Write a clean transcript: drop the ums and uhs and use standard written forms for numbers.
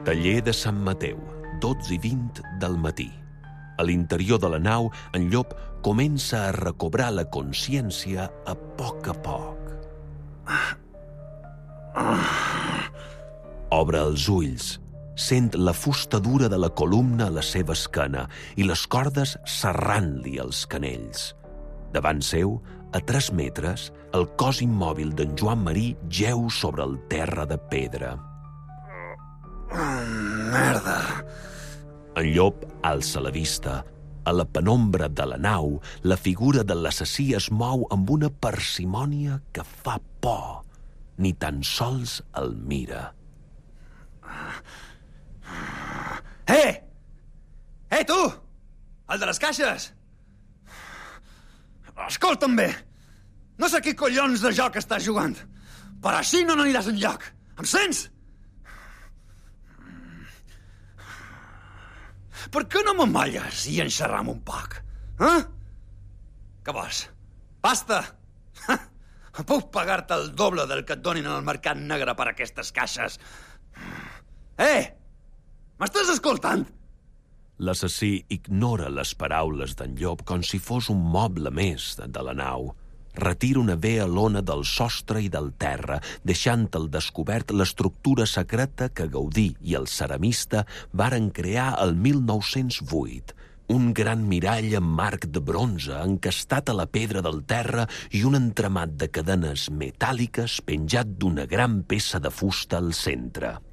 Taller de Sant Mateu, 12:20 del matí. A l'interior de la nau, en Llop comença a recobrar la consciència a poc. Obre els ulls, sent la fusta dura de la columna a la seva esquena i les cordes serrant-li els canells. Davant seu, a 3 metres, el cos immòbil d'en Joan Marí jeu sobre el terra de pedra. Merda! En Llop alça la vista. A la penombra de la nau, la figura de l'assassí es mou amb una parsimònia que fa por. Ni tan sols el mira. Tu! El de les caixes! Escolta'm bé! No sé què collons de joc estàs jugant, però així no n'aniràs enlloc. Em sents? Per què no m'emmalles i enxerram un poc? Què vols? Pasta? Puc pagar-te el doble del que et donin al mercat negre per aquestes caixes. M'estàs escoltant? L'assassí ignora les paraules d'en Llop com si fos un moble més de la nau. Retira una vea lona del sostre i del terra, deixant al descobert l'estructura secreta que Gaudí i el ceramista varen crear el 1908. Un gran mirall amb marc de bronze encastat a la pedra del terra i un entramat de cadenes metàl·liques penjat d'una gran peça de fusta al centre.